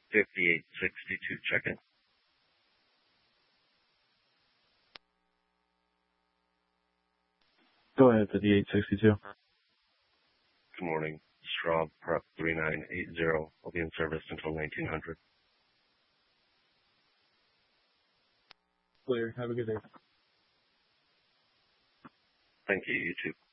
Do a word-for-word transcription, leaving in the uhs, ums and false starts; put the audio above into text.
fifty-eight sixty-two, check in. Go ahead, fifty-eight sixty-two. Good morning. Straub Prep three nine eight zero will be in service until nineteen hundred. Clear. Have a good day. Thank you. You too.